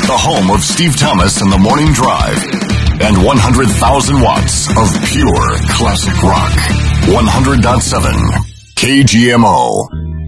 the home of Steve Thomas and the Morning Drive, and 100,000 watts of pure classic rock. 100.7 KGMO.